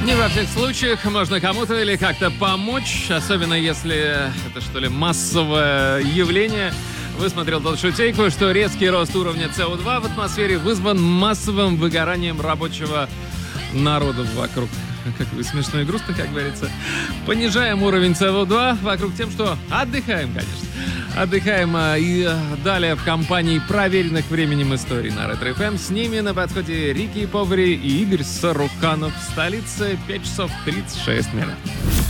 Не во всех случаях можно кому-то или как-то помочь, особенно если это, что ли, массовое явление. Высмотрел тот шутейку, что резкий рост уровня СО2 в атмосфере вызван массовым выгоранием рабочего народа вокруг. Как вы смешно и грустно, как говорится. Понижаем уровень СО2 вокруг тем, что отдыхаем, конечно. Отдыхаем и далее в компании проверенных временем историй на Ретро ФМ. С ними на подходе Рики Повари и Игорь Саруханов. В столице 5 часов 36 минут.